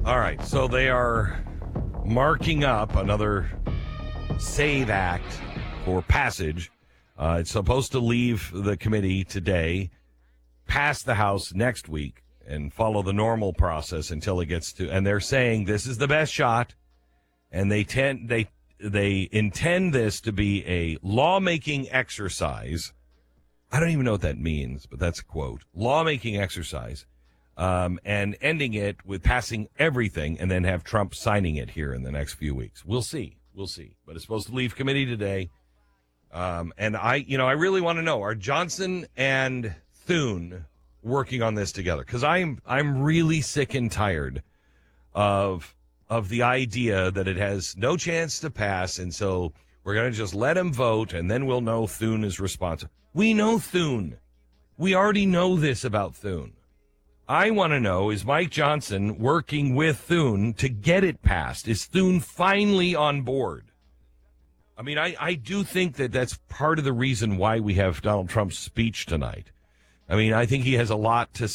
All right, so they are marking up another SAVE Act for passage. It's supposed to leave the committee today, pass the House next week, and follow the normal process until it gets to. And they're saying this is the best shot, and they intend this to be a lawmaking exercise. I don't even know what that means, but that's a quote. Lawmaking exercise. And ending it with passing everything and then have Trump signing it here in the next few weeks. We'll see. But it's supposed to leave committee today. And I really want to know, are Johnson and Thune working on this together? Because I'm really sick and tired of the idea that it has no chance to pass, and so we're going to just let him vote, and then we'll know Thune is responsible. We know Thune. We already know this about Thune. I want to know, is Mike Johnson working with Thune to get it passed? Is Thune finally on board? I mean, I do think that that's part of the reason why we have Donald Trump's speech tonight. I mean, I think he has a lot to